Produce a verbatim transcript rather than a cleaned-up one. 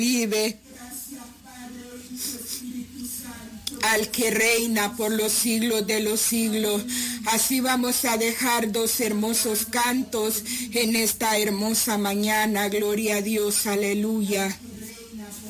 vive, al que reina por los siglos de los siglos. Así vamos a dejar dos hermosos cantos en esta hermosa mañana. Gloria a Dios, aleluya.